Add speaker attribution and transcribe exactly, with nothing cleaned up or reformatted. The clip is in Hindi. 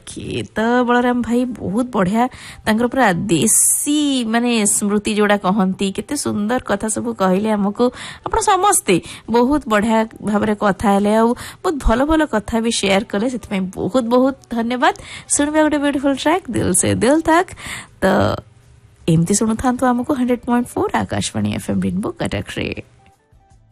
Speaker 1: ओके तो बलराम भाई बहुत बढ़िया तांकर पूरा देसी माने स्मृति जोड़ा कहती केते सुंदर कथा सब कहले हमको आपण समस्ते बहुत बढ़िया भाबरे कथा हेले आ बहुत भलो भलो कथा भी शेयर कले सेति बहुत बहुत धन्यवाद। सुनबे गोटे ब्यूटीफुल ट्रैक दिल से दिल तक तो एमती शुणुता आमको hundred point four Akashvani FM rainbow Cuttack रे।